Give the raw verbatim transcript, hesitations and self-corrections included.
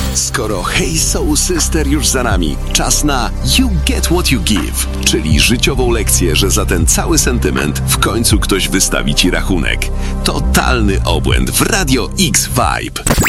Skoro Hey Soul Sister już za nami, czas na You Get What You Give, czyli życiową lekcję, że za ten cały sentyment w końcu ktoś wystawi ci rachunek. Totalny obłęd w Radio X Vibe.